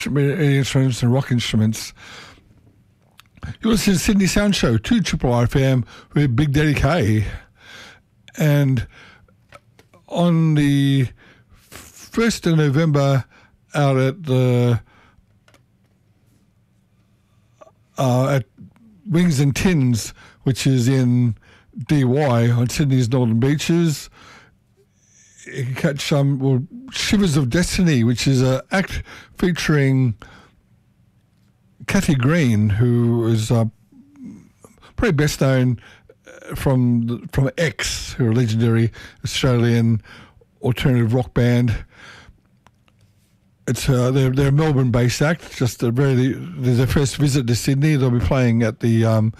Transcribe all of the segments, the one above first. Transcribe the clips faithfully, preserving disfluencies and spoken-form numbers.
instruments and rock instruments. You're listening to Sydney Sound Show, two Triple R F M with Big Daddy K. And on the first of November, out at the uh, at Wings and Tins, which is in D Y on Sydney's Northern Beaches, you can catch some well, Shivers of Destiny, which is an act featuring Kathy Green, who is uh, probably best known from from X, who are a legendary Australian alternative rock band. It's uh, they're they're a Melbourne-based act. Just a very there's their first visit to Sydney. They'll be playing at the um,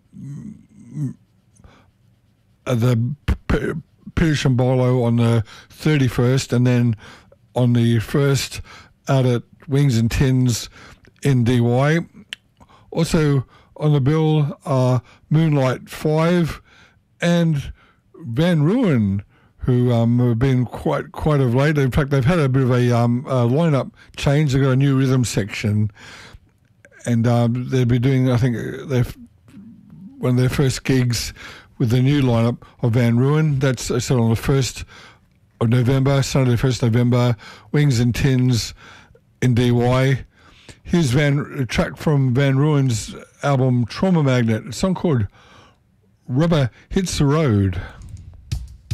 at the P- Peter Shambolo on the thirty-first, and then on the first out at Wings and Tins in D Y. Also on the bill are Moonlight Five and Van Ruin, who um, have been quite quite of late. In fact, they've had a bit of a, um, a lineup change. They've got a new rhythm section, and um, they'll be doing, I think, their one of their first gigs with the new lineup of Van Ruin. That's uh, sort of on the first of November, Sunday, first of November. Wings and Tins in D Y. Here's Van, a track from Van Ruin's album Trauma Magnet, a song called Rubber Hits the Road.